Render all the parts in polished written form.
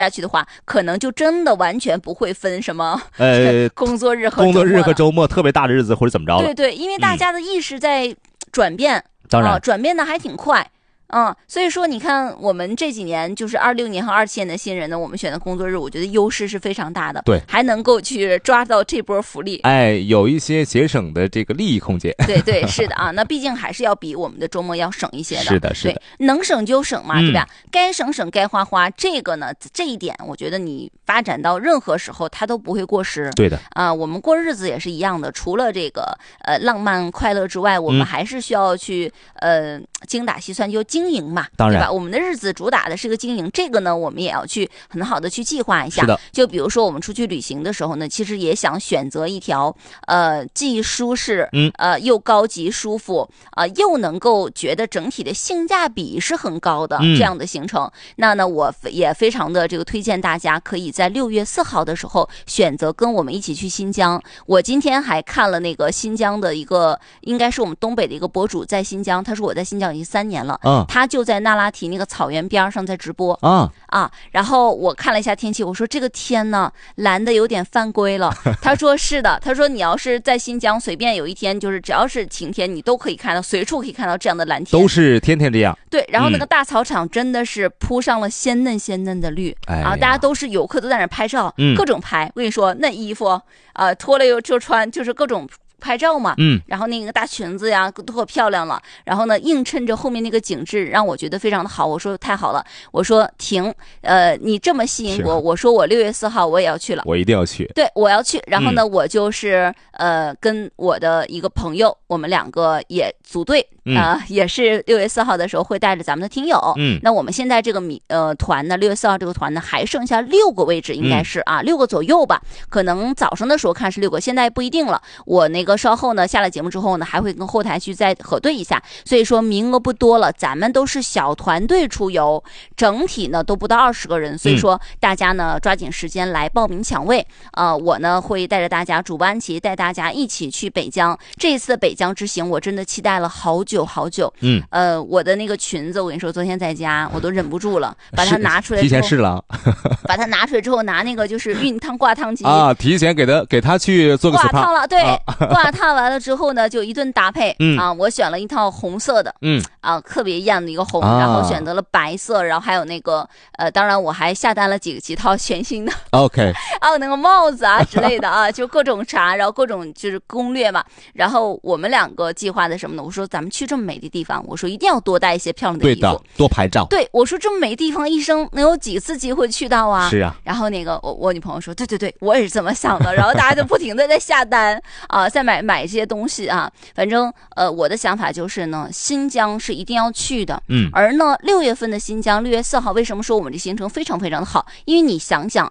下去的话，可能就真的完全不会分什么工作日和周末特别大的日子或者怎么着了。 对对，因为大家的意识在转变， 当然转变的还挺快。所以说你看我们这几年就是26年和27年的新人呢，我们选的工作日，我觉得优势是非常大的， 对， 还能够去抓到这波福利， 有一些节省的这个利益空间。 对对，是的啊，那毕竟还是要比我们的周末要省一些的， 是的，是的， 对，能省就省嘛，对吧？该省省，该花花，这个呢，这一点我觉得你发展到任何时候它都不会过时。 对的我们过日子也是一样的，除了这个浪漫快乐之外，我们还是需要去精打细算，就经营嘛， 当然。 对吧？我们的日子主打的是个经营，这个呢，我们也要去很好的去计划一下。 是的， 就比如说我们出去旅行的时候呢，其实也想选择一条既舒适又高级舒服又能够觉得整体的性价比是很高的这样的行程。那呢，我也非常的这个推荐大家可以在6月4号的时候选择跟我们一起去新疆。我今天还看了那个新疆的一个，应该是我们东北的一个博主在新疆，他说我在新疆已经3年了，他就在那拉提那个草原边上在直播然后我看了一下天气，我说这个天呢蓝的有点犯规了。他说是的，他说你要是在新疆随便有一天，就是只要是晴天，你都可以看到，随处可以看到这样的蓝天， 都是天天这样。 对，然后那个大草场真的是铺上了鲜嫩鲜嫩的绿大家都是游客，都在那拍照，各种拍。我跟你说，那衣服脱了又就穿，就是各种拍照嘛，然后那个大裙子呀多漂亮了，然后呢映衬着后面那个景致，让我觉得非常的好。我说太好了，我说停，你这么吸引我，我说我6月4号我也要去了， 我一定要去， 对，我要去。然后呢，我就是跟我的一个朋友，我们2个也组队也是6月4号的时候会带着咱们的听友。那我们现在这个团呢，6月4号这个团呢还剩下6个位置，应该是6个左右吧，可能早上的时候看是6个，现在不一定了。我那个稍后呢下了节目之后呢，还会跟后台去再核对一下，所以说名额不多了，咱们都是小团队出游，整体呢都不到20个人，所以说大家呢抓紧时间来报名抢位。我呢会带着大家，主播安琪带大家一起去北疆。这一次的北疆之行，我真的期待了好久好久。我的那个裙子，我跟你说，昨天在家我都忍不住了，把它拿出来， 提前试了， 把它拿出来之后，拿那个就是熨烫挂烫机提前给他去做个挂烫了，对，挂烫完了之后呢，就一顿搭配我选了一套红色的，特别艳的一个红，然后选择了白色，然后还有那个当然我还下单了几套全新的 ，OK， 还有那个帽子之类的就各种啥，然后各种就是攻略嘛。然后我们2个计划的什么呢？我说咱们去这么美的地方，我说一定要多带一些漂亮的衣服， 对的，多拍照。 对，我说这么美的地方，一生能有几次机会去到啊？ 是啊。 然后那个我女朋友说，对对对，我也是这么想的。然后大家就不停的在下单在买这些东西反正我的想法就是呢，新疆是一定要去的。而呢6月份的新疆，6月4号，为什么说我们这行程非常非常的好？因为你想想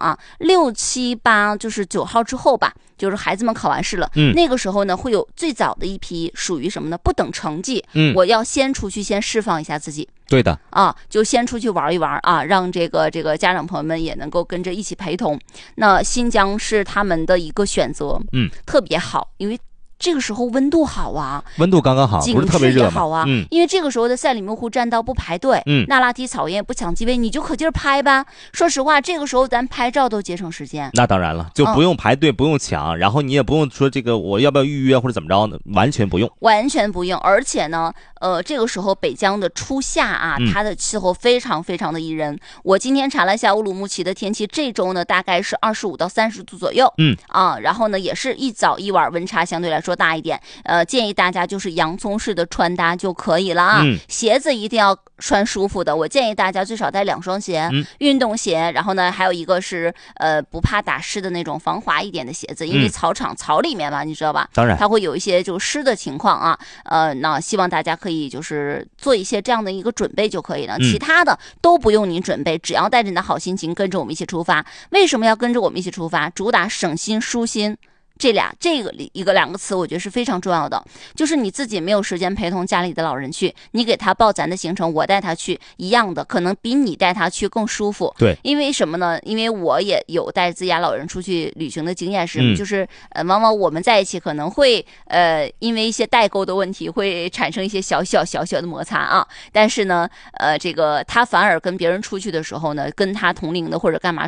6、7、8就是9号之后吧，就是孩子们考完试了，那个时候呢会有最早的一批属于什么呢？不等成绩，我要先出去先释放一下自己。 对的就先出去玩一玩让这个家长朋友们也能够跟着一起陪同。那新疆是他们的一个选择，特别好，因为这个时候温度好温度刚刚好，不是特别热嘛。因为这个时候的赛里木湖栈道不排队，那拉提草原也不抢机位，你就可劲儿拍吧。说实话，这个时候咱拍照都节省时间。 那当然了，就不用排队，不用抢，然后你也不用说这个我要不要预约或者怎么着呢，完全不用， 完全不用。而且呢，这个时候北疆的初夏它的气候非常非常的宜人。我今天查了一下乌鲁木齐的天气，这周呢大概是25到30度左右，然后呢也是一早一晚温差相对来说大一点，建议大家就是洋葱式的穿搭就可以了鞋子一定要穿舒服的，我建议大家最少带2双鞋，运动鞋，然后呢还有一个是不怕打湿的那种防滑一点的鞋子，因为草里面嘛，你知道吧？ 当然， 它会有一些就湿的情况那希望大家可以就是做一些这样的一个准备就可以了，其他的都不用你准备，只要带着你的好心情跟着我们一起出发。为什么要跟着我们一起出发？主打省心舒心。 这两个词，我觉得是非常重要的。就是你自己没有时间陪同家里的老人去，你给他报咱的行程，我带他去一样的，可能比你带他去更舒服。 对， 因为什么呢？因为我也有带自家老人出去旅行的经验是，就是往往我们在一起可能会因为一些代沟的问题会产生一些小小的摩擦啊。但是呢，这个他反而跟别人出去的时候呢，跟他同龄的或者干嘛